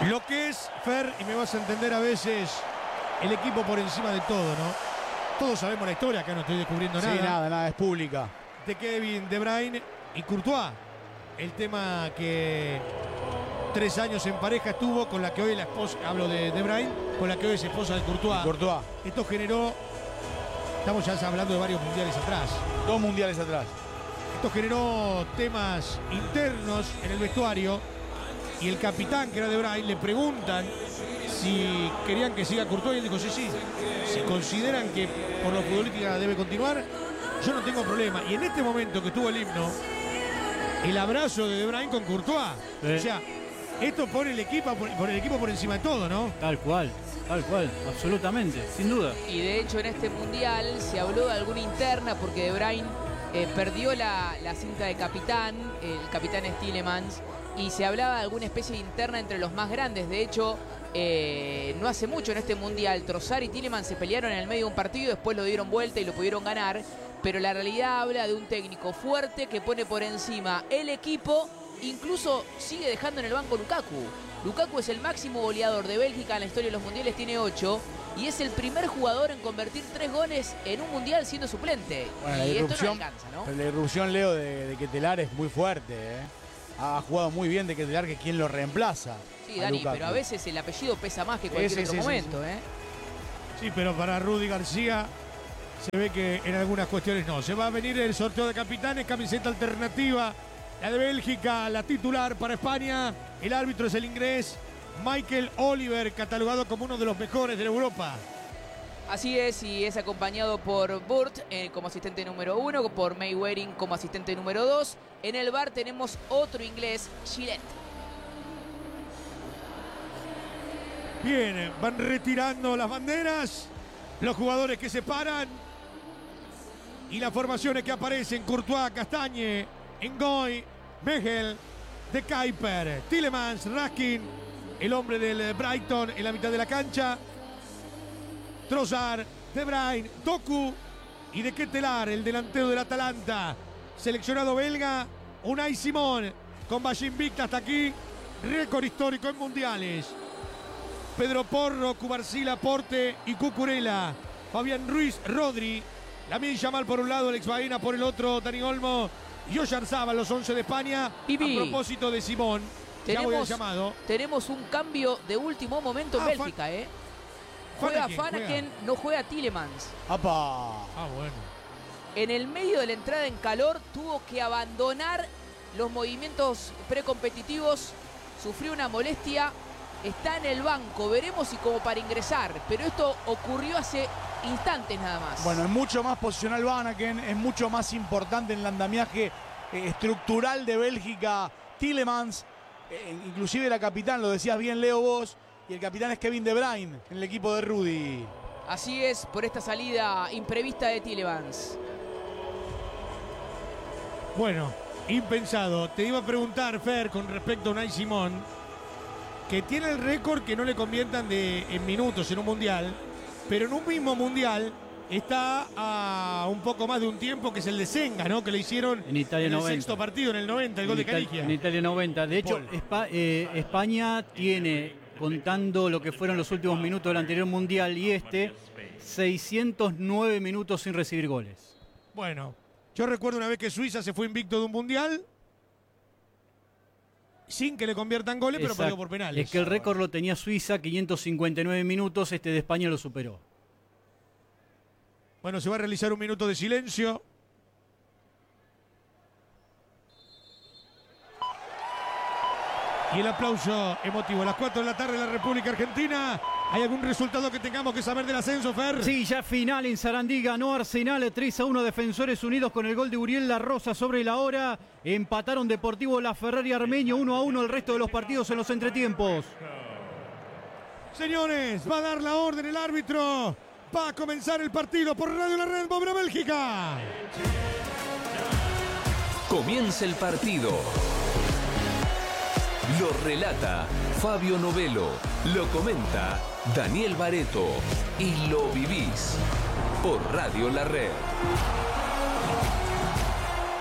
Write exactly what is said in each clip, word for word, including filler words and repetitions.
Lo que es, Fer, y me vas a entender a veces, el equipo por encima de todo, ¿no? Todos sabemos la historia, acá no estoy descubriendo nada. Sí, nada, nada, es pública. De Kevin De Bruyne y Courtois. El tema que tres años en pareja estuvo con la que hoy la esposa, hablo de De Bruyne, con la que hoy es esposa de Courtois. Courtois. Esto generó, estamos ya hablando de varios mundiales atrás. Dos mundiales atrás. Esto generó temas internos en el vestuario y el capitán, que era De Bruyne, le preguntan si querían que siga Courtois y él dijo sí, sí. Si consideran que por lo futbolística debe continuar, yo no tengo problema. Y en este momento que estuvo el himno, el abrazo de De Bruyne con Courtois. Sí. O sea, esto pone el equipo, por el equipo por encima de todo, ¿no? Tal cual, tal cual, absolutamente, sin duda. Y de hecho en este mundial se habló de alguna interna porque De Bruyne eh, perdió la, la cinta de capitán, el capitán es Tielemans, y se hablaba de alguna especie de interna entre los más grandes. De hecho, eh, no hace mucho en este mundial, Trossard y Tielemans se pelearon en el medio de un partido, después lo dieron vuelta y lo pudieron ganar. Pero la realidad habla de un técnico fuerte que pone por encima el equipo, incluso sigue dejando en el banco Lukaku. Lukaku es el máximo goleador de Bélgica en la historia de los mundiales, tiene ocho, y es el primer jugador en convertir tres goles en un mundial siendo suplente. Bueno, y esto no alcanza, ¿no? La irrupción, Leo, de, de Ketelaar es muy fuerte, ¿eh? Ha jugado muy bien de Ketelaar, que es quien lo reemplaza. Sí, Dani, Lukaku. Pero a veces el apellido pesa más que cualquier ese, otro ese, momento, ese. ¿eh? Sí, pero para Rudy García se ve que en algunas cuestiones no. Se va a venir el sorteo de capitanes, camiseta alternativa, la de Bélgica, la titular para España. El árbitro es el inglés Michael Oliver, catalogado como uno de los mejores de Europa. Así es, y es acompañado por Burt eh, como asistente número uno, por May Waring como asistente número dos. En el bar tenemos otro inglés, Gillette. Bien, van retirando las banderas, los jugadores que se paran y las formaciones que aparecen: Courtois, Castagne, Ngoy, Mechel, De Kuyper, Tielemans, Raskin, el hombre del Brighton en la mitad de la cancha, Trossard, De Bruyne, Doku y De Ketelaar, el delantero del Atalanta, seleccionado belga, Unai Simón, con Valle invicta hasta aquí, récord histórico en mundiales. Pedro Porro, Cubarsí, Laporte y Cucurella, Fabián Ruiz, Rodri, Lamine Yamal por un lado, Alex Baena por el otro, Dani Olmo y Oyarzabal, los once de España. Pipi. A propósito de Simón, tenemos, ya voy al llamado. Tenemos un cambio de último momento en ah, Bélgica, ¿eh? Juega Fanaken, Fanaken, no juega Tielemans. ¡Apa! Ah, bueno. En el medio de la entrada en calor tuvo que abandonar los movimientos precompetitivos, sufrió una molestia, está en el banco, veremos si como para ingresar, pero esto ocurrió hace instantes nada más. Bueno, es mucho más posicional Vanaken, es mucho más importante en el andamiaje eh, estructural de Bélgica Tielemans, eh, inclusive la capitán, lo decías bien Leo vos, y el capitán es Kevin De Bruyne en el equipo de Rudy. Así es, por esta salida imprevista de Tielemans. Bueno, impensado. Te iba a preguntar, Fer, con respecto a Unai Simón, que tiene el récord que no le conviertan de, en minutos en un mundial, pero en un mismo mundial está a un poco más de un tiempo, que es el de Senga, ¿no? Que le hicieron en Italia en el noventa. Sexto partido, en el noventa, el en gol de Italia, Caligia. En Italia noventa. De hecho, Espa, eh, España tiene, contando lo que fueron los últimos minutos del anterior mundial y este, seiscientos nueve minutos sin recibir goles. Bueno, yo recuerdo una vez que Suiza se fue invicto de un mundial sin que le conviertan goles, pero Exacto. perdió por penales. Es que el récord lo tenía Suiza, quinientos cincuenta y nueve minutos, este de España lo superó. Bueno, se va a realizar un minuto de silencio. Y el aplauso emotivo. A las cuatro de la tarde en la República Argentina. ¿Hay algún resultado que tengamos que saber del ascenso, Fer? Sí, ya final en Sarandí, ganó Arsenal tres a uno, Defensores Unidos con el gol de Uriel La Rosa sobre la hora. Empataron Deportivo La Ferrari Armenio uno a uno, el resto de los partidos en los entretiempos. Señores, va a dar la orden el árbitro. Va a comenzar el partido por Radio La Red Mobre Bélgica. Comienza el partido. Lo relata Fabio Novelo, lo comenta Daniel Bareto y lo vivís por Radio La Red.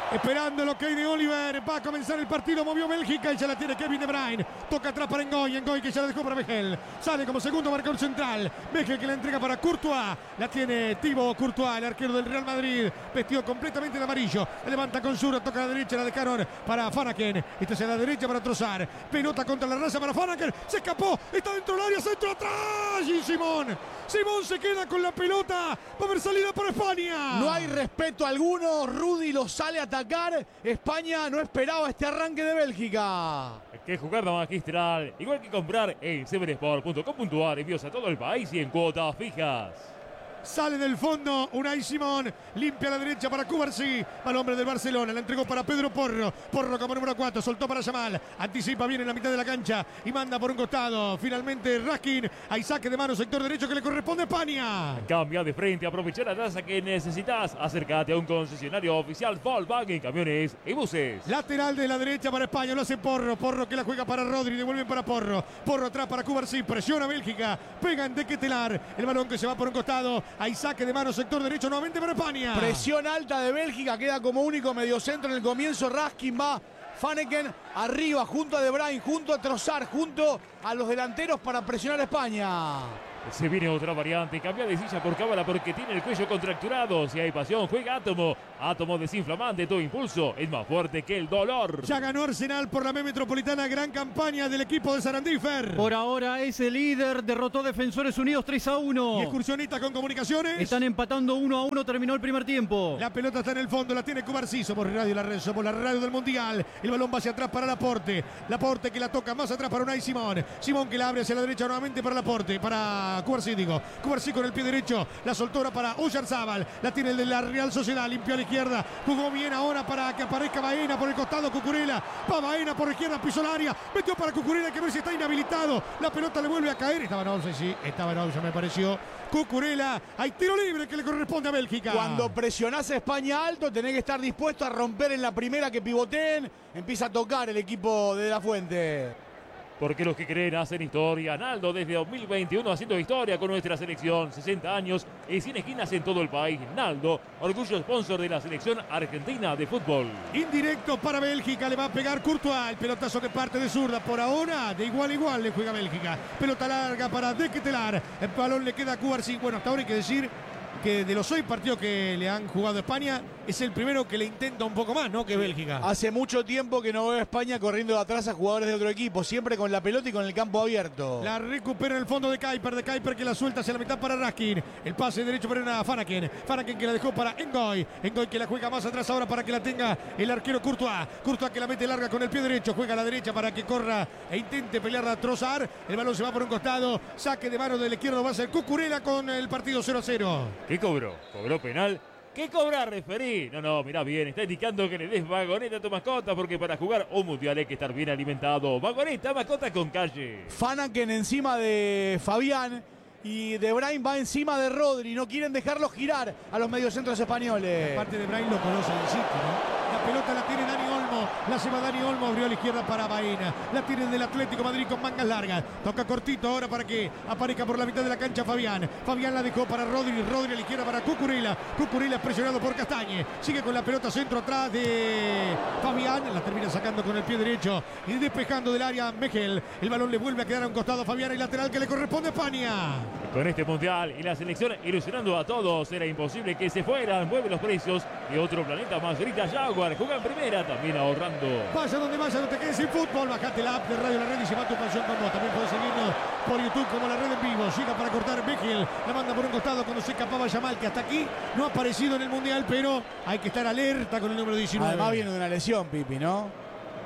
Esperando lo que hay de Oliver. Va a comenzar el partido. Movió Bélgica y ya la tiene Kevin De Bruyne. Toca atrás para Ngoy. Ngoy que ya la dejó para Vegel. Sale como segundo marcador central. Vegel que la entrega para Courtois. La tiene Thibaut Courtois, el arquero del Real Madrid. Vestido completamente de amarillo. La levanta con Zura. Toca a la derecha. La dejaron para Fanaken. Esta es a la derecha para Trossard. Pelota contra la raza para Fanaken. Se escapó. Está dentro del área. Centro atrás. Y Simón. Simón se queda con la pelota. Va a haber salida para España. No hay respeto alguno. Rudy lo sale a atacar. España no esperaba este arranque de Bélgica. Que jugada magistral. Igual que comprar en seven sport punto com punto a r. Envíos a todo el país y en cuotas fijas. Sale del fondo Unai Simón, limpia a la derecha para Cubarsí, al hombre del Barcelona, la entregó para Pedro Porro, Porro como número cuatro, soltó para Yamal, anticipa bien en la mitad de la cancha y manda por un costado, finalmente Raskin, hay saque de mano, sector derecho que le corresponde a España. Cambia de frente, aprovecha la tasa que necesitas, acércate a un concesionario oficial Volkswagen, camiones y buses. Lateral de la derecha para España, lo hace Porro, Porro que la juega para Rodri, devuelven para Porro, Porro atrás para Cubarsí, presiona Bélgica, pega en De Ketelaar, el balón que se va por un costado. Hay saque de mano, sector derecho nuevamente para España. Presión alta de Bélgica, queda como único mediocentro en el comienzo. Raskin va, Fanaken arriba, junto a De Bruyne, junto a Trossard, junto a los delanteros para presionar a España. Se viene otra variante, cambia de silla por cábala porque tiene el cuello contracturado. Si hay pasión, juega Átomo. Átomo desinflamante, todo impulso es más fuerte que el dolor. Ya ganó Arsenal por la B Metropolitana, gran campaña del equipo de Sarandífer. Por ahora es el líder, derrotó Defensores Unidos tres a uno. Y Excursionista con Comunicaciones. Están empatando uno a uno, terminó el primer tiempo. La pelota está en el fondo, la tiene Cubarsí. Somos Radio La Red, somos la radio del Mundial. El balón va hacia atrás para Laporte. Laporte que la toca más atrás para Unai Simón. Simón que la abre hacia la derecha nuevamente para Laporte, para Cubarsí, digo. Cubarsí con el pie derecho, la soltó ahora para Oyarzábal. La tiene el de la Real Sociedad, limpió a la izquierda. Jugó bien ahora para que aparezca Baena por el costado, Cucurella. Va Baena por la izquierda, pisó el área. Metió para Cucurella, que ver si está inhabilitado. La pelota le vuelve a caer. Estaba en once, sí, estaba en once, me pareció. Cucurella, hay tiro libre que le corresponde a Bélgica. Cuando presionás a España alto, tenés que estar dispuesto a romper en la primera que pivoteen. Empieza a tocar el equipo de La Fuente. Porque los que creen hacen historia. Naldo desde dos mil veintiuno haciendo historia con nuestra selección. sesenta años y cien esquinas en todo el país. Naldo, orgullo sponsor de la selección argentina de fútbol. Indirecto para Bélgica, le va a pegar Courtois. El pelotazo que parte de zurda. Por ahora, de igual a igual le juega Bélgica. Pelota larga para De Ketelaar. El balón le queda a Cubarsí. Bueno, hasta ahora hay que decir que de los seis partidos que le han jugado a España, es el primero que le intenta un poco más, ¿no? Que Bélgica. Hace mucho tiempo que no veo a España corriendo de atrás a jugadores de otro equipo, siempre con la pelota y con el campo abierto. La recupera en el fondo de Kuiper, de Kuiper que la suelta hacia la mitad para Raskin. El pase derecho para Fanaken. Fanaken que la dejó para Ngoy. Ngoy que la juega más atrás ahora para que la tenga el arquero Courtois. Courtois que la mete larga con el pie derecho, juega a la derecha para que corra e intente pelear a Trossard. El balón se va por un costado, saque de mano del izquierdo, va a ser Cucurella con el partido cero a cero. ¿Qué cobró? ¿Cobró penal? ¿Qué cobra, referí? No, no, mirá bien, está indicando que le des vagoneta a tu mascota porque para jugar un mundial hay que estar bien alimentado. Vagoneta, mascota con calle. Fanaken encima de Fabián y De Bruyne va encima de Rodri. No quieren dejarlo girar a los mediocentros españoles. La parte de Bruyne lo conoce el sitio, ¿no? La pelota la tiene Dani Olmo, la lleva Dani Olmo, abrió a la izquierda para Baena. La tiene del Atlético Madrid con mangas largas. Toca cortito ahora para que aparezca por la mitad de la cancha Fabián. Fabián la dejó para Rodri, Rodri a la izquierda para Cucurella. Cucurella presionado por Castañe. Sigue con la pelota centro atrás de Fabián. La termina sacando con el pie derecho y despejando del área Mejel. El balón le vuelve a quedar a un costado a Fabián, el lateral que le corresponde a España. Con este mundial y la selección ilusionando a todos, era imposible que se fueran. Mueve los precios y otro planeta más grita Jaguar. Juega en primera, también ahorrando. Vaya donde vaya, no te quedes sin fútbol. Bajate la app de Radio La Red y lleva tu pasión con vos. También puedes seguirnos por YouTube como La Red en vivo. Llega para cortar Mejel. La manda por un costado cuando se escapaba Yamal, que hasta aquí no ha aparecido en el mundial, pero hay que estar alerta con el número diecinueve. Además viene de una lesión, Pipi, ¿no?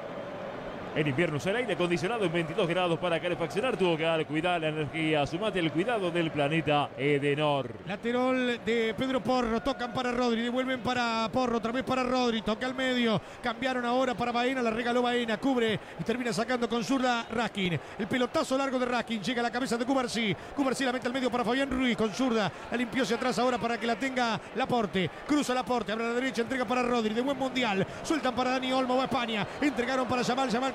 En invierno usa el aire acondicionado en veintidós grados para calefaccionar tu hogar. Cuida la energía, sumate el cuidado del planeta Edenor. Lateral de Pedro Porro, tocan para Rodri, devuelven para Porro, otra vez para Rodri, toca al medio, cambiaron ahora para Baena, la regaló Baena, cubre y termina sacando con zurda Raskin. El pelotazo largo de Raskin, llega a la cabeza de Cubarsí, Cubarsí la mete al medio para Fabián Ruiz, con zurda, la limpió hacia atrás ahora para que la tenga Laporte, cruza Laporte, abre a la derecha, entrega para Rodri, de buen mundial, sueltan para Dani Olmo, va a España, entregaron para Yamal, Yamal que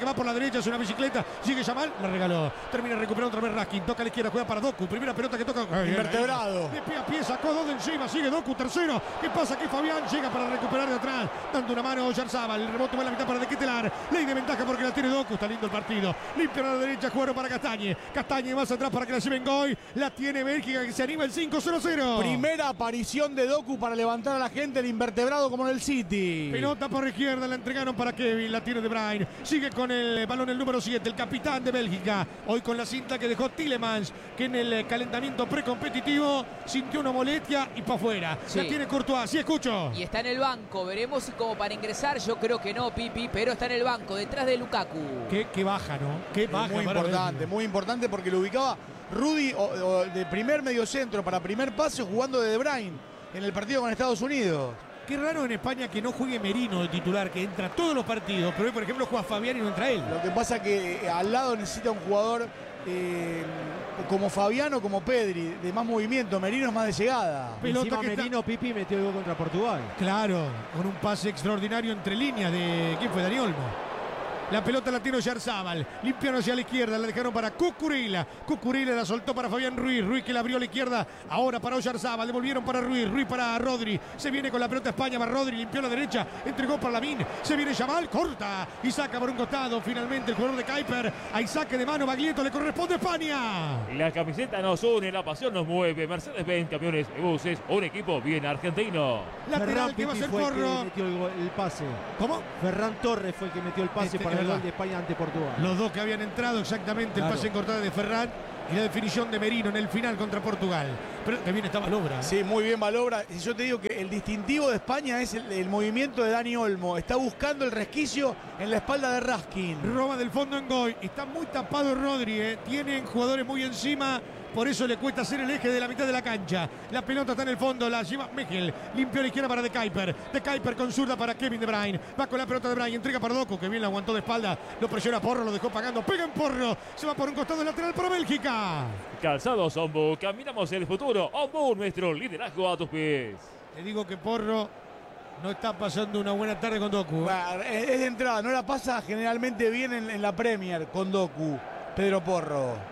va por la derecha, es una bicicleta. Sigue Yamal, la regaló. Termina recuperando otra vez Raskin. Toca a la izquierda, juega para Doku. Primera pelota que toca. Invertebrado. De pie a pie, sacó dos de encima. Sigue Doku, tercero. ¿Qué pasa? Que Fabián llega para recuperar de atrás. Dando una mano a Oyarzabal. El rebote va a la mitad para De Ketelaar. Ley de ventaja porque la tiene Doku. Está lindo el partido. Limpia a la derecha, jugaron para Castañe. Castañe más atrás para que la lleven Goy. La tiene Bélgica que se anima el cinco cero cero. Primera aparición de Doku para levantar a la gente, el invertebrado como en el City. Pelota por izquierda, la entregaron para Kevin, la tiene De Bruyne. Sigue con el balón el número siete, el capitán de Bélgica. Hoy con la cinta que dejó Tielemans, que en el calentamiento precompetitivo sintió una molestia y para afuera. Sí. La tiene Courtois, sí escucho. Y está en el banco, veremos si como para ingresar, yo creo que no, Pipi, pero está en el banco, detrás de Lukaku. Qué, qué baja, ¿no? Qué Es baja. muy para importante, Bélgica. muy importante porque lo ubicaba Rudy o, o de primer mediocentro para primer pase jugando de De Bruyne en el partido con Estados Unidos. Qué raro en España que no juegue Merino de titular, que entra a todos los partidos, pero hoy, por ejemplo, juega Fabián y no entra él. Lo que pasa que eh, al lado necesita un jugador eh, como Fabián o como Pedri, de más movimiento. Merino es más de llegada. Pelota Encima que está- Merino Pipi metió el gol contra Portugal. Claro, con un pase extraordinario entre líneas de... ¿Quién fue? Dani Olmo. La pelota la tiene Oyarzabal. Limpiaron hacia la izquierda. La dejaron para Cucurella. Cucurella la soltó para Fabián Ruiz. Ruiz que la abrió a la izquierda. Ahora para Oyarzabal. Devolvieron para Ruiz. Ruiz para Rodri. Se viene con la pelota España. Va Rodri. Limpió a la derecha. Entregó para Lamin. Se viene Yamal. Corta. Y saca por un costado. Finalmente el jugador de Kuiper. Hay saque de mano. Baglietto le corresponde a España. La camiseta nos une, la pasión nos mueve. Mercedes-Benz, camiones y buses, un equipo bien argentino. Lateral Ferran que va a Pipi ser fue el que Porro. metió el, gol- el pase. ¿Cómo? Ferran Torres fue el que metió el pase Este, para es el verdad. gol de España ante Portugal. Los dos que habían entrado exactamente. Claro. El pase en cortada de Ferran. Y la definición de Merino en el final contra Portugal. Pero también estaba Lobra. Sí, muy bien Valobra. Y yo te digo que el distintivo de España es el, el movimiento de Dani Olmo. Está buscando el resquicio en la espalda de Raskin. Roba del fondo en Goy. Está muy tapado Rodri. eh. Tienen jugadores muy encima. Por eso le cuesta hacer el eje de la mitad de la cancha. La pelota está en el fondo. La lleva Mechel. Limpió a la izquierda para De Kuiper. De Kuiper con zurda para Kevin De Bruyne. Va con la pelota De Bruyne. Entrega para Doku, que bien la aguantó de espalda. Lo presiona Porro. Lo dejó pagando. Pega en Porro. Se va por un costado lateral para Bélgica. Calzados Ombu, caminamos el futuro. Ombu, nuestro liderazgo a tus pies. Le digo que Porro no está pasando una buena tarde con Doku. Bueno, es de entrada, no la pasa generalmente bien en, en la Premier con Doku. Pedro Porro.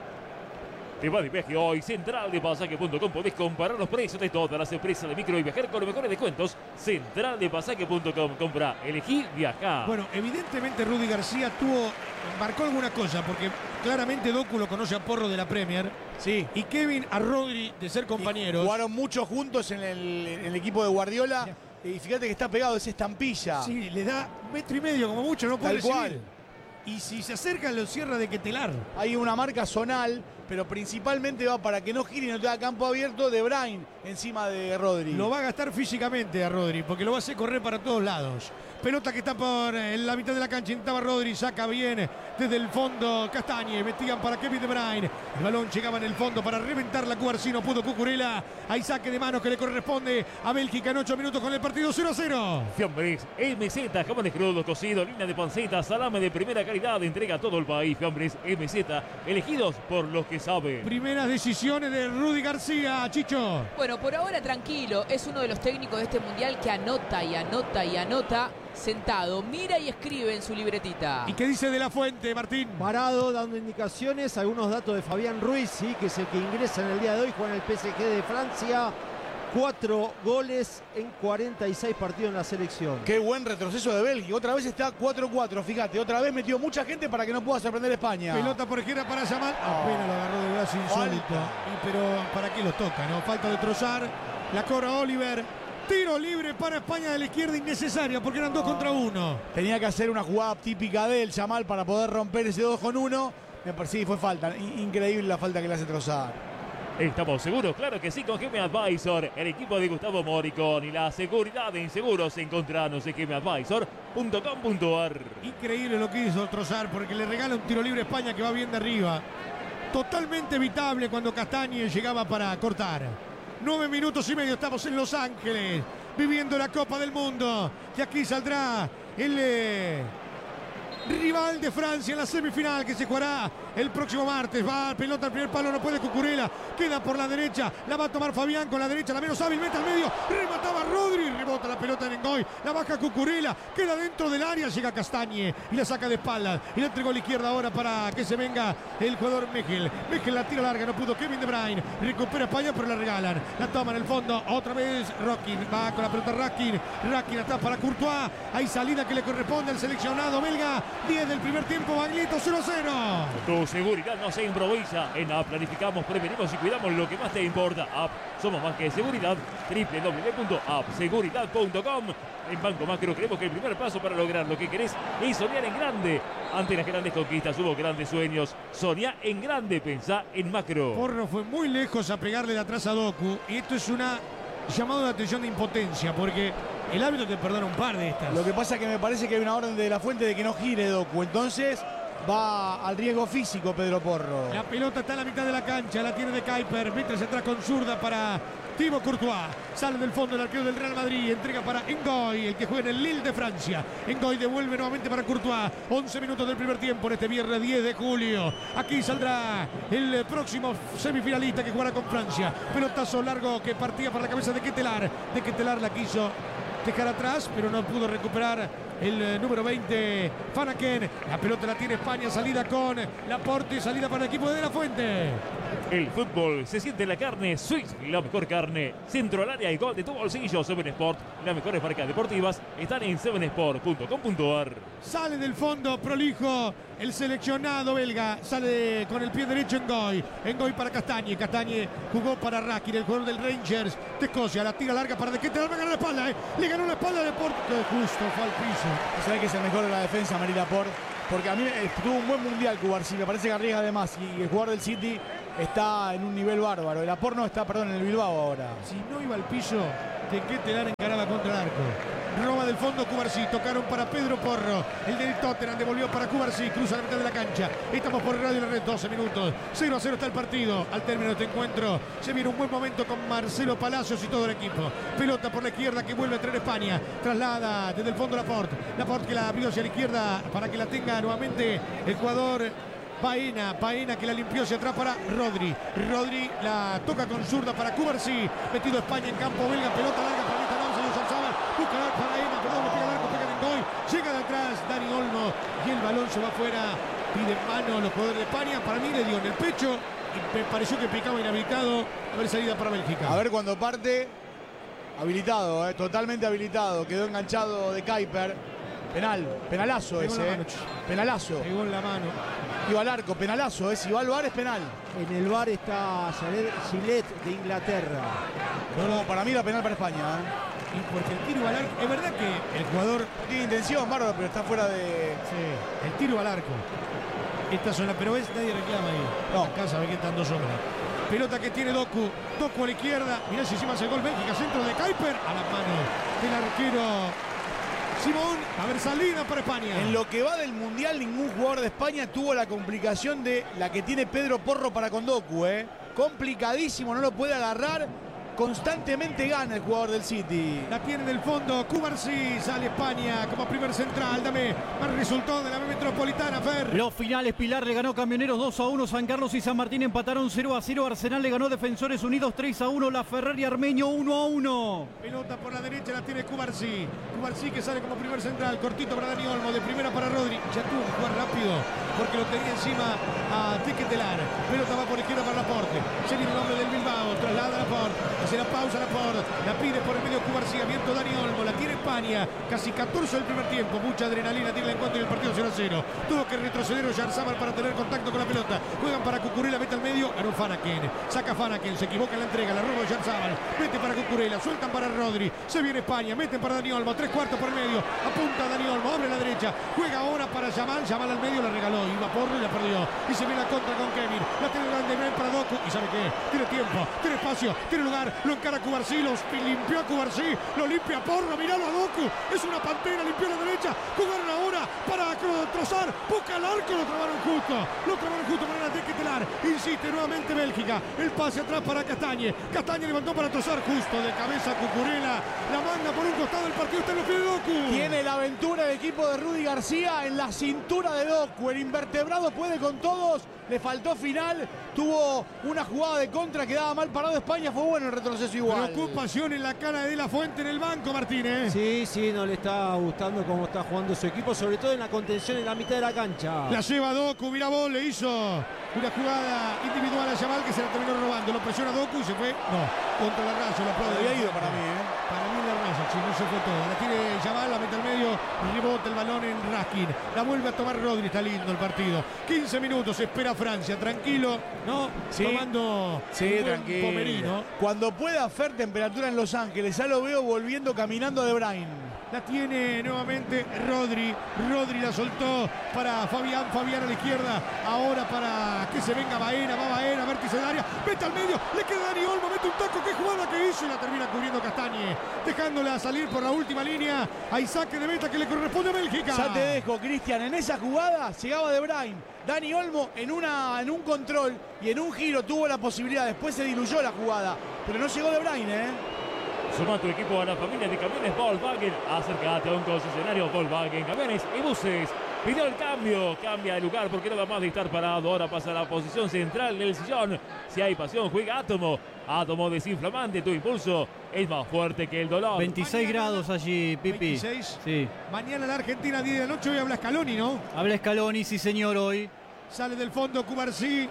Te va de viaje hoy, central de pasaje punto com. Podés comparar los precios de todas las empresas de micro y viajar con los mejores descuentos. central de pasaje punto com. Compra, elegí, viajar. Bueno, evidentemente Rudy García tuvo, marcó alguna cosa, porque claramente Doku lo conoce a Porro de la Premier. Sí. Y Kevin a Rodri de ser compañeros. Y jugaron mucho juntos en el, en el equipo de Guardiola. Y fíjate que está pegado esa estampilla. Sí, le da metro y medio como mucho, no puede Tal recibir. cual. Y si se acerca lo cierra de Ketelaar. Hay una marca zonal, pero principalmente va para que no gire y no tenga campo abierto de Bruyne encima de Rodri. Lo va a gastar físicamente a Rodri, porque lo va a hacer correr para todos lados. Pelota que está por eh, la mitad de la cancha. Intentaba Rodri, saca bien desde el fondo Castañe. Investigan para Kevin De Bruyne. El balón llegaba en el fondo para reventar la Cuarzi. No pudo Cucurella. Hay saque de manos que le corresponde a Bélgica en ocho minutos con el partido cero a cero. Fiambres, M Z, jamones crudos, cocidos, línea de panceta, salame de primera calidad, entrega a todo el país. Fiambres, M Z, elegidos por los que saben. Primeras decisiones de Rudy García, Chicho. Bueno, por ahora tranquilo, es uno de los técnicos de este mundial que anota y anota y anota sentado, mira y escribe en su libretita. ¿Y qué dice de la Fuente, Martín? Parado, dando indicaciones, algunos datos de Fabián Ruiz, sí, que es el que ingresa en el día de hoy, juega en el P S G de Francia. Cuatro goles en cuarenta y seis partidos en la selección. Qué buen retroceso de Bélgica. Otra vez está cuatro cuatro, fíjate. Otra vez metió mucha gente para que no pueda sorprender a España. Pelota por izquierda para Yamal. Apenas lo agarró de brazo insólito. Y, pero ¿para qué lo toca? No, falta de trozar. La cobra Oliver. Tiro libre para España de la izquierda innecesaria porque eran dos contra uno. Tenía que hacer una jugada típica de él, Yamal, para poder romper ese dos con uno. Me parece que fue falta. Increíble la falta que le hace trozar. ¿Estamos seguros? Claro que sí, con G M Advisor, el equipo de Gustavo Moricón y la seguridad en seguros. Encontranos en g m advisor punto com punto a r. Increíble lo que hizo Trozar porque le regala un tiro libre a España que va bien de arriba. Totalmente evitable cuando Castañe llegaba para cortar. Nueve minutos y medio, estamos en Los Ángeles, viviendo la Copa del Mundo. De aquí saldrá el, eh, rival de Francia en la semifinal que se jugará el próximo martes. Va pelota al primer palo, no puede Cucurella, queda por la derecha, la va a tomar Fabián con la derecha, la menos hábil, mete al medio, remataba Rodri, rebota la pelota en Ngoy, la baja Cucurella, queda dentro del área, llega Castañe y la saca de espaldas y la entregó a la izquierda ahora para que se venga el jugador Mejel. Mejel la tira larga, no pudo Kevin De Bruyne, recupera España pero la regalan, la toma en el fondo, otra vez Rockin, va con la pelota Rackin, Rackin atrás para Courtois, hay salida que le corresponde al seleccionado belga, diez del primer tiempo, Baglietto cero a cero. Tu seguridad no se improvisa. En App planificamos, prevenimos y cuidamos lo que más te importa. App, somos más que seguridad. doble u doble u doble u punto app seguridad punto com. En Banco Macro creemos que el primer paso para lograr lo que querés es soñar en grande. Ante las grandes conquistas hubo grandes sueños. Soñá en grande, pensá en Macro. Porro fue muy lejos a pegarle de atrás a Doku y esto es una llamado de atención de impotencia porque el árbitro te perdona un par de estas. Lo que pasa es que me parece que hay una orden de la fuente de que no gire Doku, entonces va al riesgo físico Pedro Porro. La pelota está en la mitad de la cancha, la tiene de Kuiper, mientras atrás con zurda para Thibaut Courtois. Sale del fondo el arquero del Real Madrid, entrega para Ngoy, el que juega en el Lille de Francia. Ngoy devuelve nuevamente para Courtois. once minutos del primer tiempo en este viernes diez de julio. Aquí saldrá el próximo semifinalista que jugará con Francia. Pelotazo largo que partía para la cabeza de Ketelaar. De Ketelaar la quiso dejar atrás, pero no pudo recuperar el eh, número veinte, Fanaken. La pelota la tiene España, salida con Laporte, salida para el equipo de De La Fuente. El fútbol se siente en la carne. Swiss, la mejor carne. Centro al área y gol de tu bolsillo. Seven Sport, las mejores marcas deportivas están en seven sport punto com punto a r. Sale del fondo prolijo el seleccionado belga. Sale con el pie derecho Ngoy. Ngoy para Castañe. Castañe jugó para Rackin, el jugador del Rangers de Escocia. La tira larga para De Ketelaar. Va a ganar la espalda. Eh. Le ganó la espalda de Porto. Justo fue al piso. ¿Sabe que es el mejor de la defensa, Marie Laporte? Porque a mí eh, tuvo un buen mundial Cubarsí. Me parece que arriesga de más. Y el jugador del City está en un nivel bárbaro. El Laporte no está, perdón, en el Bilbao ahora. Si no iba al piso, De Ketelaar encaraba contra el arco. Roba del fondo Cubarsí, tocaron para Pedro Porro. El del Tottenham devolvió para Cubarsí, cruza la mitad de la cancha. Estamos por Radio La Red, doce minutos. cero a cero está el partido. Al término de este encuentro se viene un buen momento con Marcelo Palacios y todo el equipo. Pelota por la izquierda que vuelve a traer España. Traslada desde el fondo Laporte. Laporte que la abrió hacia la izquierda para que la tenga nuevamente el jugador Baena, Baena que la limpió hacia atrás para Rodri. Rodri la toca con zurda para Cubarsí. Metido España en campo belga, pelota larga para Nita Náusea y Oyarzabal. Busca para Baena, perdón, le pega el arco, pega en Ngoy. Llega de atrás Dani Olmo y el balón se va afuera. Pide mano a los jugadores de España. Para mí le dio en el pecho y me pareció que picaba inhabilitado. A ver, salida para Bélgica. A ver cuando parte. Habilitado, eh, totalmente habilitado. Quedó enganchado de Kuiper. Penal, penalazo Pegó ese. la Eh. mano. Penalazo. Pegó en la mano. Iba al arco, penalazo. Eh. Si va al bar es penal. En el bar está Gillette de Inglaterra. No, no, para mí la penal para España. Eh. Y porque el tiro al arco. Es verdad que el jugador. Tiene intención, bárbaro, pero está fuera de. Sí, el tiro al arco. Esta zona, pero ves, nadie reclama ahí. No. Acá sabe que están dos hombres. Pelota que tiene Doku. Doku a la izquierda. Mirá si encima hace el gol Bélgica. Centro de Kuiper. A las manos del arquero Simón. A ver, salida para España. En lo que va del Mundial, ningún jugador de España tuvo la complicación de la que tiene Pedro Porro para con Doku, ¿eh? Complicadísimo, no lo puede agarrar. Constantemente gana el jugador del City. La tiene en el fondo Cubarsí. Sale España como primer central. Dame más resultado de la Metropolitana, Fer. Los finales, Pilar le ganó Camioneros dos a uno, San Carlos y San Martín empataron cero a cero, Arsenal le ganó Defensores Unidos tres a uno, La Ferrari Armenio uno a uno. Pelota por la derecha la tiene Cubarsí. Cubarsí que sale como primer central. Cortito para Dani Olmo. De primera para Rodri. Ya tuvo que jugar rápido porque lo tenía encima a De Ketelaar. Pelota va por izquierda para Laporte. Se viene el hombre del Bilbao. Traslada a Laporte. Hace la pausa Laporte. La pide por el medio Cubarsí. Abierto Dani Olmo. La tiene España. Casi catorce del primer tiempo. Mucha adrenalina tiene el encuentro y el partido cero a cero. Tuvo que retroceder Oyarzabal para tener contacto con la pelota. Juegan para Cucurella. Mete al medio. Ganó Fanaken. Saca Fanaken. Se equivoca en la entrega. La roba Oyarzabal. Mete para Cucurella. Sueltan para Rodri. Se viene España. Meten para Dani Olmo. Tres cuartos por el medio. Apunta a Dani Olmo. Abre la derecha. Juega ahora para Yamal. Yamal al medio. La regaló iba Porro y la perdió. Y se viene la contra con Kevin. La tiene grande Ibrahim para Doku. ¿Y sabe qué? Tiene tiempo, tiene espacio, tiene lugar. Lo encara Cubarsí, lo limpió a Cubarsí, lo limpia Porro. Miralo a Doku. Es una pantera, limpió a la derecha. Jugaron ahora para Trossard. Busca el arco, lo trabaron justo. Lo trabaron justo para De Ketelaere. Insiste nuevamente Bélgica. El pase atrás para Castagne. Castagne levantó para Trossard justo de cabeza Cucurella. La manda por un costado, el partido está en los pies de Doku. Tiene la aventura el equipo de Rudy García en la cintura de Doku. El invertebrado puede con todos. Le faltó final. Tuvo una jugada de contra, quedaba mal parado España. Fue bueno el retroceso igual. Preocupación en la cara de De La Fuente en el banco, Martínez. Sí, sí, no le está gustando cómo está jugando su equipo, sobre todo en la contención en la mitad de la cancha. La lleva Doku, mira vos, le hizo una jugada individual a Yamal que se la terminó robando. Lo presiona Doku y se fue. No, contra la raza, lo aplaude. Había ido para mí, ¿eh? Para mí la raza, sí, no se fue todo. La tiene Yamal, la mete al medio, rebota el balón en Raskin. La vuelve a tomar Rodri, está lindo el partido. quince minutos, espera Francia, tranquilo, ¿no? Sí. Tomando Sí, un buen tranquilo. pomerino. Cuando pueda hacer temperatura en Los Ángeles, ya lo veo volviendo caminando De Bruyne. La tiene nuevamente Rodri. Rodri la soltó para Fabián. Fabián a la izquierda. Ahora para que se venga Baena. Va Baena, vértice del área. Mete al medio. Le queda Dani Olmo. Mete un taco. Qué jugada que hizo. Y la termina cubriendo Castagne. Dejándola salir por la última línea. Hay saque de meta que le corresponde a Bélgica. Ya te dejo, Cristian. En esa jugada llegaba De Bruyne. Dani Olmo en, una, en un control y en un giro tuvo la posibilidad. Después se diluyó la jugada. Pero no llegó De Bruyne, ¿eh? Suma tu equipo a la familia de camiones Volkswagen. Acércate a un concesionario Volkswagen Camiones y Buses. Pidió el cambio, cambia de lugar porque no va más de estar parado. Ahora pasa a la posición central del sillón. Si hay pasión, juega Átomo. Átomo desinflamante, tu impulso es más fuerte que el dolor. veintiséis grados allí, Pipi. veintiséis. Sí. Mañana la Argentina, diez de la noche. Hoy habla Scaloni, ¿no? Habla Scaloni, sí señor, hoy. Sale del fondo Cubarsí.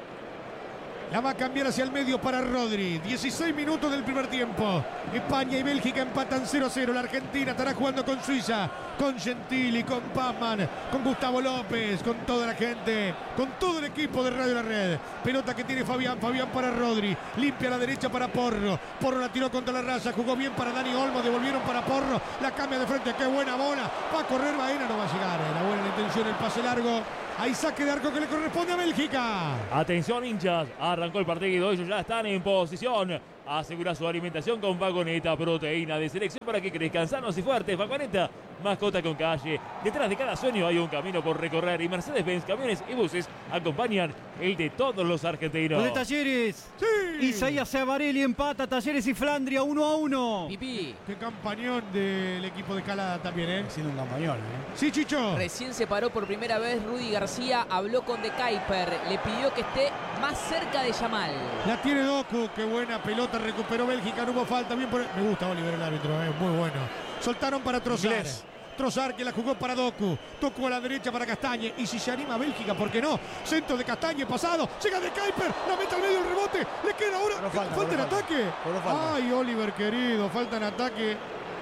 La va a cambiar hacia el medio para Rodri. dieciséis minutos del primer tiempo. España y Bélgica empatan cero a cero. La Argentina estará jugando con Suiza, con Gentili, con Pazman, con Gustavo López, con toda la gente, con todo el equipo de Radio La Red. Pelota que tiene Fabián. Fabián para Rodri. Limpia a la derecha para Porro. Porro la tiró contra la raza. Jugó bien para Dani Olmo. Devolvieron para Porro. La cambia de frente. Qué buena bola. Va a correr Baena. No va a llegar. Era buena la intención. El pase largo. Hay saque de arco que le corresponde a Bélgica. Atención, hinchas. Arrancó el partido. Ellos ya están en posición. Asegura su alimentación con Vagoneta, proteína de selección para que crezcan sanos y fuertes. Vagoneta, mascota con calle. Detrás de cada sueño hay un camino por recorrer. Y Mercedes-Benz Camiones y Buses acompañan el de todos los argentinos. Los de Talleres. Sí. Isaías Savarelli empata Talleres y Flandria uno a uno. Pipi, Qué campañón del equipo de Calada también, ¿eh? Siendo un campañón, ¿eh? Sí, Chicho. recién se paró por primera vez Rudy García, habló con De Kuyper, le pidió que esté más cerca de Yamal. La tiene Doku. Qué buena pelota. Recuperó Bélgica. No hubo falta. Bien por... Me gusta Oliver el árbitro, ¿eh? Muy bueno. Soltaron para Trossard. Inglés. Trossard que la jugó para Doku. Doku a la derecha para Castagne. Y si se anima Bélgica, ¿por qué no? Centro de Castagne pasado. Llega De Kuyper. La mete al medio el rebote. Le queda ahora. Pero falta, falta en pero falta. ataque. Pero falta. Ay, Oliver querido. Falta en ataque.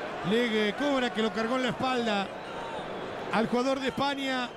Legue Cobra que lo cargó en la espalda al jugador de España.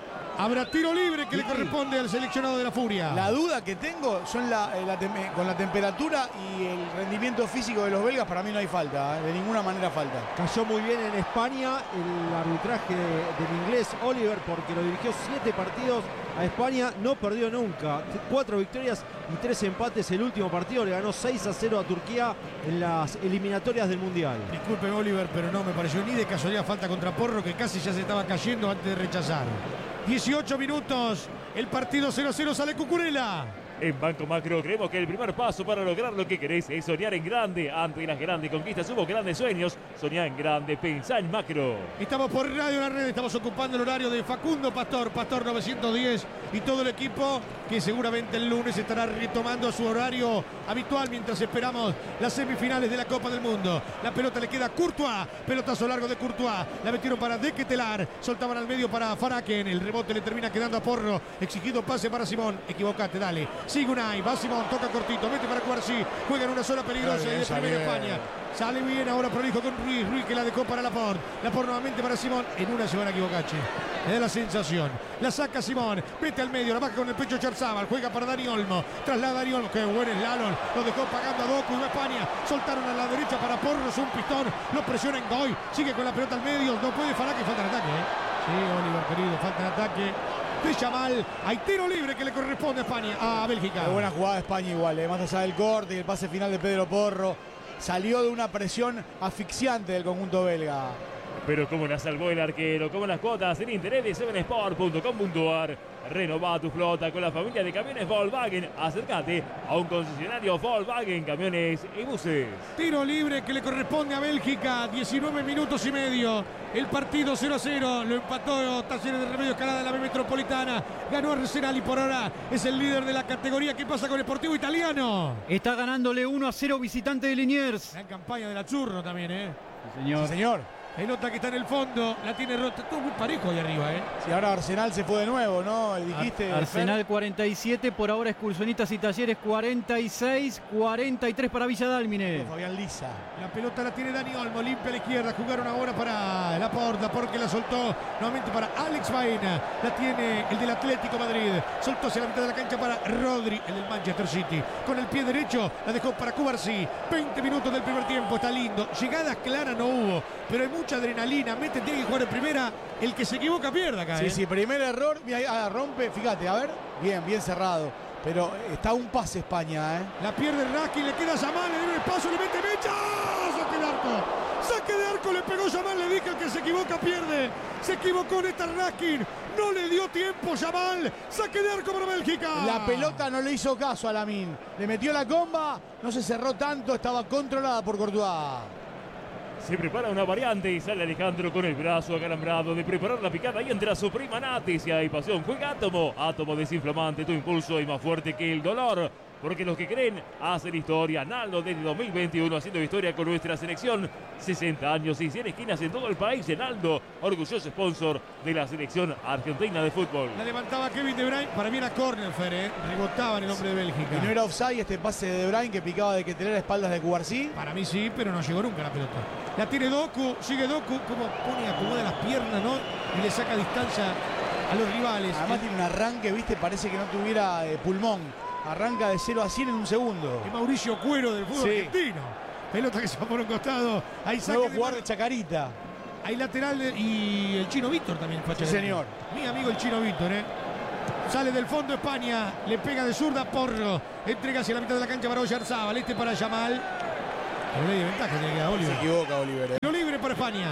Habrá tiro libre que le corresponde al seleccionado de la Furia. La duda que tengo son la, eh, la tem- eh, con la temperatura y el rendimiento físico de los belgas. Para mí no hay falta, ¿eh? De ninguna manera falta. Cayó muy bien en España el arbitraje del inglés Oliver porque lo dirigió siete partidos a España, no perdió nunca. Cuatro victorias y tres empates. El último partido le ganó seis a cero a Turquía en las eliminatorias del Mundial. Disculpe Oliver, pero no me pareció ni de casualidad falta contra Porro, que casi ya se estaba cayendo antes de rechazar. dieciocho minutos, el partido cero a cero, sale Cucurella. En Banco Macro creemos que el primer paso para lograr lo que querés es soñar en grande. Ante las grandes conquistas hubo grandes sueños. Soñá en grande, pensá en macro. Estamos por Radio La Red, estamos ocupando el horario de Facundo Pastor, Pastor novecientos diez y todo el equipo que seguramente el lunes estará retomando su horario habitual mientras esperamos las semifinales de la Copa del Mundo. La pelota le queda a Courtois, pelotazo largo de Courtois, la metieron para De Ketelaere, soltaban al medio para Faraken, el rebote le termina quedando a Porro, exigido pase para Simón, equivocate, dale. Sigue Unai, va Simón, toca cortito, mete para Cubarsí, juega en una zona peligrosa y de primera España. Sale bien ahora prolijo con Ruiz, Ruiz que la dejó para Laporte, Laporte nuevamente para Simón, en una se van a equivocar, che. Me da la sensación, la saca Simón, mete al medio, la baja con el pecho Charzábal, juega para Dani Olmo, traslada a Dani Olmo, qué buen slalom, lo dejó pagando a Doku y va España, soltaron a la derecha para Porros, un pistón, lo presiona en Goy, sigue con la pelota al medio, no puede Fará que falta en ataque, ¿eh? Sí, Oliver querido, falta en ataque. de Yamal. Hay tiro libre que le corresponde a España, a Bélgica. Qué buena jugada de España igual, eh. Más allá del corte y el pase final de Pedro Porro. Salió de una presión asfixiante del conjunto belga. Pero cómo la salvó el arquero, como las cuotas en internet de seven sport punto com punto a r. Renova tu flota con la familia de camiones Volkswagen. Acércate a un concesionario Volkswagen, camiones y buses. Tiro libre que le corresponde a Bélgica. diecinueve minutos y medio. El partido cero a cero. Lo empató Talleres de Remedios Escalada de la B Metropolitana. Ganó Arsenal y por ahora es el líder de la categoría. ¿Qué pasa con el Sportivo Italiano? Está ganándole uno a cero visitante de Liniers. Gran campaña de la Churro también, ¿eh? Sí, señor. Sí, señor. Pelota que está en el fondo, la tiene rota, todo muy parejo ahí arriba, ¿eh? Sí, ahora Arsenal se fue de nuevo, ¿no? Dijiste. Arsenal cuarenta y siete, por ahora Excursionistas y Talleres cuarenta y seis, cuarenta y tres para Villa Dálmine. Fabián Lisa. La pelota la tiene Dani Olmo, limpia a la izquierda, jugaron ahora para Laporte, porque la soltó nuevamente para Alex Baena, la tiene el del Atlético Madrid, soltó hacia la mitad de la cancha para Rodri, el del Manchester City, con el pie derecho la dejó para Cubarsí. veinte minutos del primer tiempo, está lindo, llegadas claras no hubo, pero hay mucha adrenalina, mete, tiene que jugar en primera, el que se equivoca pierde acá. Sí, ¿eh? sí, primer error, mira, ah, rompe, fíjate, a ver, bien, bien cerrado, pero está un pase España, ¿eh? La pierde Raskin, le queda Yamal, le dio el paso, le mete mecha, saque de arco, saque de arco, le pegó Yamal, le dije que se equivoca pierde, se equivocó en esta Raskin, no le dio tiempo Yamal, saque de arco para Bélgica. La pelota no le hizo caso a Lamine, le metió la comba, no se cerró tanto, estaba controlada por Courtois. Se prepara una variante y sale Alejandro con el brazo acalambrado de preparar la picada y entra su prima Nati. Si hay pasión, juega Átomo. Átomo desinflamante, tu impulso es más fuerte que el dolor. Porque los que creen hacen historia. Naldo desde dos mil veintiuno haciendo historia con nuestra selección. sesenta años y cien esquinas en todo el país. Naldo, orgulloso sponsor de la selección argentina de fútbol. La levantaba Kevin De Bruyne, para mí era córner, Fer, ¿eh? Rebotaba en el hombre de Bélgica. Y no era offside este pase de De Bruyne que picaba de que tener espaldas de Cubarsí. Para mí sí, pero no llegó nunca la pelota. La tiene Doku, sigue Doku, como pone, acomoda las piernas, ¿no? Y le saca distancia a los rivales. Además tiene un arranque, viste, parece que no tuviera eh, pulmón. Arranca de cero a cien en un segundo. Es Mauricio Cuero del fútbol Sí. argentino. Pelota que se va por un costado. Ahí saca Nuevo de jugador mano. de Chacarita. Hay lateral de- y el Chino Víctor también. Sí, señor. Mi amigo el Chino Víctor, ¿eh? Sale del fondo España, le pega de zurda Porro, entrega hacia la mitad de la cancha para Oyarzábal, este para Yamal. Pero le de ventaja tiene que dar Se Oliver. equivoca Oliver. eh. Tiro libre para España.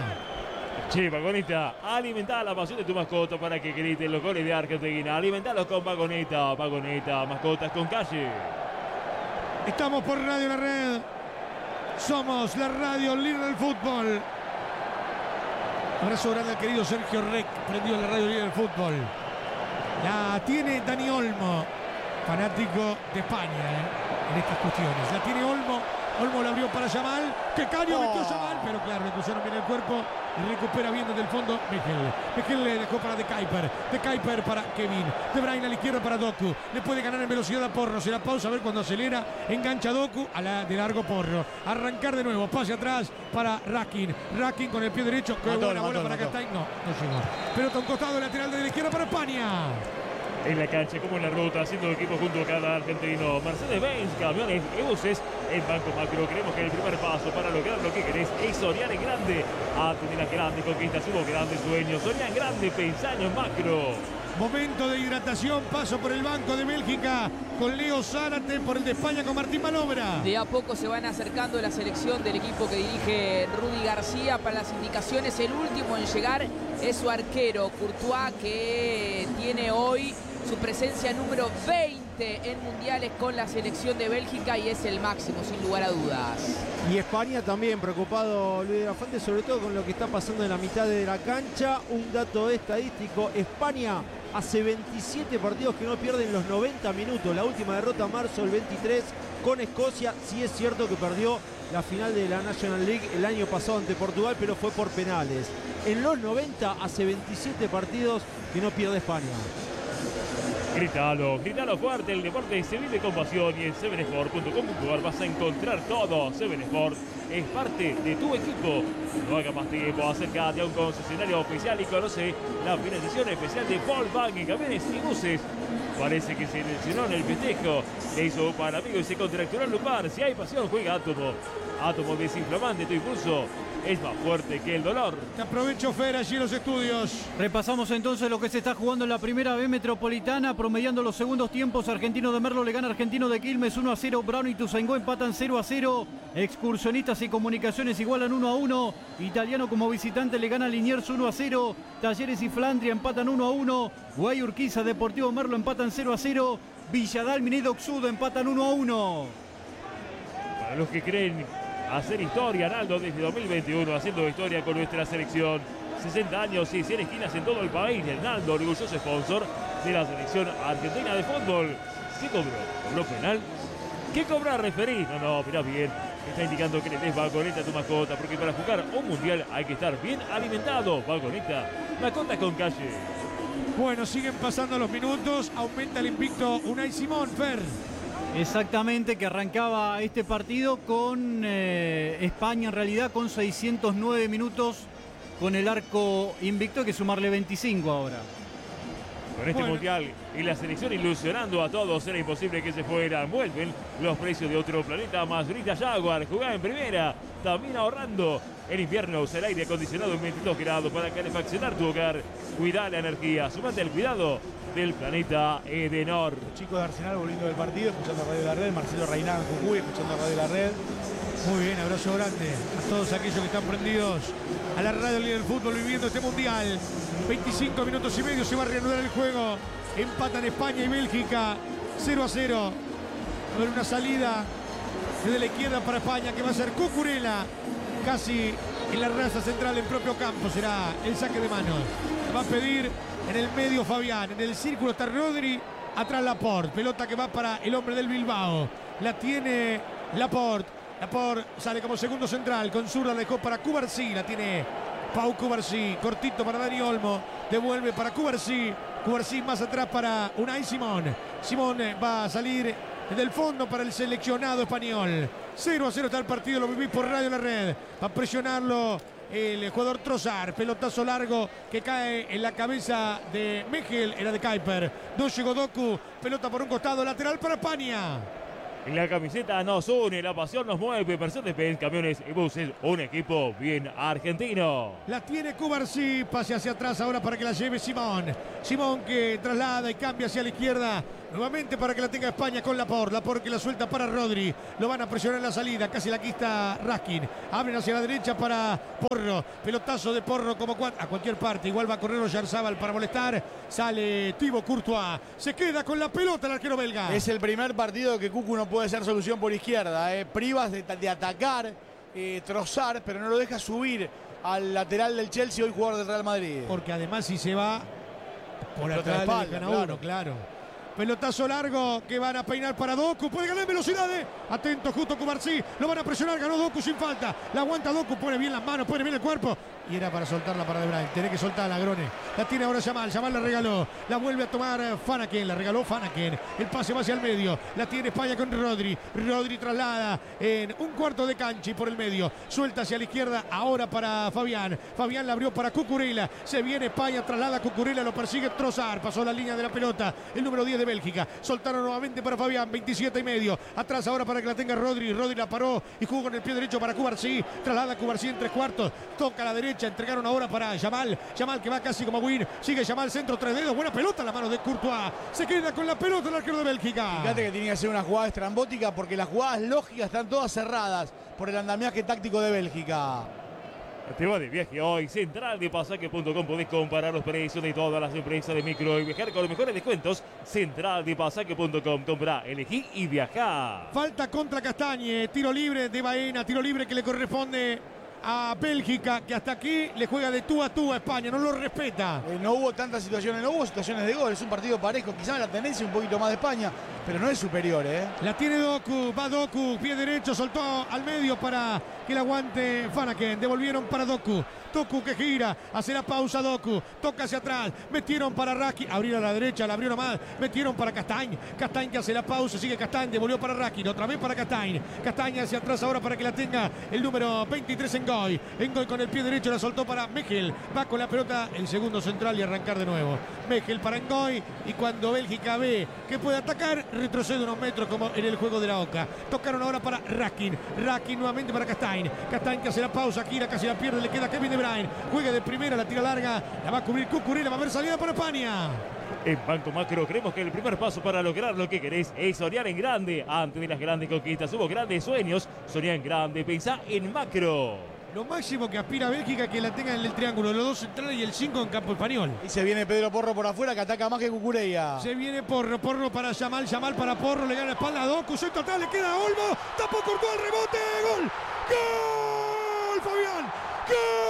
Che, Vagoneta, alimenta la pasión de tu mascota para que griten los goles de Argentina. Alimentalos con Vagoneta, Vagoneta, mascotas con calle. Estamos por Radio La Red. Somos la radio líder del fútbol. Abrazo grande al querido Sergio Rec, prendido en la radio líder del fútbol. La tiene Dani Olmo, fanático de España, ¿eh? En estas cuestiones. La tiene Olmo. Olmo la abrió para Yamal. ¡Qué caño metió Yamal! Pero claro, le cruzaron bien el cuerpo y recupera bien desde el fondo Mejel. Mejel le dejó para De Kuiper. De Kuiper para Kevin. De Bruyne a la izquierda para Doku. Le puede ganar en velocidad a Porro. Se la pausa a ver cuando acelera. Engancha Doku a la de largo Porro. Arrancar de nuevo. Pase atrás para Raskin. Raskin con el pie derecho. ¡Qué Mató, buena bola mató, para mató. Castain! No, no llegó. Pelota a un costado lateral de la izquierda para España. En la cancha, como en la ruta, haciendo equipo junto a cada argentino. Mercedes-Benz, camiones y buses. En Banco Macro creemos que el primer paso para lograr lo que querés es soñar en grande. A tener las grandes conquistas, hubo grandes sueños. Soñar en grande, pensá en Macro. Momento de hidratación, paso por el banco de Bélgica con Leo Zárate, por el de España con Martín Manobra. De a poco se van acercando la selección del equipo que dirige Rudy García para las indicaciones. El último en llegar es su arquero, Courtois, que tiene hoy su presencia número veinte en mundiales con la selección de Bélgica y es el máximo, sin lugar a dudas. Y España también preocupado, Luis de la Fuente, sobre todo con lo que está pasando en la mitad de la cancha. Un dato estadístico: España hace veintisiete partidos que no pierden los noventa minutos. La última derrota marzo el veintitrés con Escocia. Sí es cierto que perdió la final de la National League el año pasado ante Portugal, pero fue por penales. En los noventa hace veintisiete partidos que no pierde España. Grítalo, grítalo fuerte, el deporte se vive con pasión y en seven sport punto com punto a r vas a encontrar todo. seven Sport es parte de tu equipo. No haga más tiempo, acércate a un concesionario oficial y conoce la financiación especial de Volkswagen, camiones y buses. Parece que se lesionó en el festejo, le hizo para amigo y se contracturó el lumbar. Si hay pasión, juega Átomo. Átomo desinflamante, tu impulso es más fuerte que el dolor. Te aprovecho, Fer, allí en los estudios. Repasamos entonces lo que se está jugando en la primera B metropolitana, promediando los segundos tiempos. Argentino de Merlo le gana Argentino de Quilmes uno a cero. Brown y Ituzaingó empatan cero a cero. Excursionistas y Comunicaciones igualan uno a uno. Italiano como visitante le gana a Liniers uno a cero. Talleres y Flandria empatan uno a uno. Guay Urquiza, Deportivo Merlo empatan cero a cero. Villadalmine y Doxudo empatan uno a uno. Para los que creen hacer historia, Arnaldo desde dos mil veintiuno haciendo historia con nuestra selección. sesenta años y cien esquinas en todo el país. Arnaldo, orgulloso sponsor de la selección argentina de fútbol. ¿Qué cobró? ¿Cobró penal? ¿Qué cobra referí? No, no, mirá bien. Está indicando que le des Valgoneta a tu mascota, porque para jugar un mundial hay que estar bien alimentado. Valgoneta, mascota con calle. Bueno, siguen pasando los minutos. Aumenta el invicto Unai Simón, Fer. Exactamente, que arrancaba este partido con eh, España en realidad con seiscientos nueve minutos con el arco invicto, hay que sumarle veinticinco ahora. Con este Bueno. mundial y la selección ilusionando a todos, era imposible que se fueran. Vuelven los precios de otro planeta. Más Brita Jaguar, jugada en primera, también ahorrando. En invierno usa el aire acondicionado en veintidós grados para calefaccionar tu hogar. Cuida la energía, sumate al cuidado del planeta Edenor. Los chicos de Arsenal volviendo del partido, escuchando Radio La Red. Marcelo Reinaga en Jujuy, escuchando Radio La Red. Muy bien, abrazo grande a todos aquellos que están prendidos a la radio líder del fútbol viviendo este mundial. veinticinco minutos y medio se va a reanudar el juego. Empatan España y Bélgica cero a cero. Va a haber una salida desde la izquierda para España que va a ser Cucurella, casi en la raza central en propio campo. Será el saque de manos. Va a pedir en el medio Fabián, en el círculo está Rodri, atrás Laporte. Pelota que va para el hombre del Bilbao. La tiene Laporte. Laporte sale como segundo central, con zurda la dejó para Cubarsí, la tiene Pau Cubarsí, cortito para Dani Olmo, devuelve para Cubarsí, Cubarsí más atrás para Unai Simón. Simón va a salir desde el fondo para el seleccionado español. cero a cero está el partido, lo viví por Radio La Red. Va a presionarlo el jugador Trossard, pelotazo largo que cae en la cabeza de Mejel, era de Kuiper. No llegó Doku, pelota por un costado, lateral para España. En la camiseta nos une, la pasión nos mueve. Mercedes-Benz, camiones y buses, un equipo bien argentino. La tiene Cubarsí, pase hacia atrás ahora para que la lleve Simón. Simón que traslada y cambia hacia la izquierda. Nuevamente para que la tenga España con Laporte. Laporte que la suelta para Rodri. Lo van a presionar en la salida. Casi la quista Raskin. Abren hacia la derecha para Porro. Pelotazo de Porro como a cualquier parte. Igual va a correr Oyarzabal para molestar. Sale Thibaut Courtois. Se queda con la pelota el arquero belga. Es el primer partido que Cucu no puede ser solución por izquierda. Eh. Privas de, de atacar, eh, Trossard, pero no lo deja subir al lateral del Chelsea, hoy jugador del Real Madrid. Porque además si se va por Explota atrás la espalda, le dejan a claro. uno, claro. Pelotazo largo que van a peinar para Doku. Puede ganar velocidades. Atento justo Cubarsí. Lo van a presionar. Ganó Doku sin falta. La aguanta Doku. Pone bien las manos. Pone bien el cuerpo. Y era para soltarla para De Bruyne. Tiene que soltar a la Grone. La tiene ahora Yamal. Yamal la regaló. La vuelve a tomar Fanaken. La regaló Fanaken. El pase va hacia el medio. La tiene España con Rodri. Rodri traslada en un cuarto de cancha y por el medio. Suelta hacia la izquierda. Ahora para Fabián. Fabián la abrió para Cucurella. Se viene España. Traslada a Cucurella. Lo persigue Trossard. Pasó la línea de la pelota. El número diez de Bélgica. Soltaron nuevamente para Fabián. veintisiete y medio. Atrás ahora para que la tenga Rodri. Rodri la paró y jugó con el pie derecho para Cubarsí. Traslada a Cubarsí en tres cuartos. Toca a la derecha. Entregaron ahora para Yamal. Yamal que va casi como win. Sigue Yamal centro, tres dedos. Buena pelota en la mano de Courtois. Se queda con la pelota el arquero de Bélgica. Fíjate que tenía que ser una jugada estrambótica porque las jugadas lógicas están todas cerradas por el andamiaje táctico de Bélgica. Te va de viaje hoy, central de pasaje punto com. Podés comparar los precios de todas las empresas de micro y viajar con los mejores descuentos. central de pasaje punto com. Comprá, elegí y viajá. Falta contra Castañe. Tiro libre de Baena. Tiro libre que le corresponde a Bélgica, que hasta aquí le juega de tú a tú a España. No lo respeta. Eh, no hubo tantas situaciones, no hubo situaciones de gol. Es un partido parejo. Quizás la tendencia un poquito más de España, pero no es superior, ¿eh? La tiene Doku, va Doku, pie derecho, soltó al medio para que la aguante Fanaken. Devolvieron para Doku. Doku que gira, hace la pausa Doku, toca hacia atrás, metieron para Raskin, abrió a la derecha, la abrió nomás, metieron para Castañ, Castañ que hace la pausa, sigue Castañ, devolvió para Raskin, otra vez para Castañ, Castañ hacia atrás ahora para que la tenga el número veintitrés Ngoy, Ngoy con el pie derecho la soltó para Mechel, va con la pelota el segundo central y arrancar de nuevo, Mechel para Ngoy y cuando Bélgica ve que puede atacar, retrocede unos metros como en el juego de la Oca, tocaron ahora para Raskin, Raskin nuevamente para Castañ, Castañ que hace la pausa, gira, casi la pierde, le queda Kevin De Bruyne, juega de primera, la tira larga, la va a cubrir Cucurella, va a haber salida para España. En Banco Macro creemos que el primer paso para lograr lo que querés es soñar en grande. Antes de las grandes conquistas hubo grandes sueños. Soñá en grande, pensá en macro. Lo máximo que aspira Bélgica es que la tengan en el triángulo, los dos centrales y el cinco en campo español. Y se viene Pedro Porro por afuera que ataca más que Cucurella. Se viene Porro, Porro para Yamal, Yamal para Porro, le gana la espalda a Doku, soy total, le queda a Olmo, tapó, cortó el rebote, gol, gol, Fabián, gol.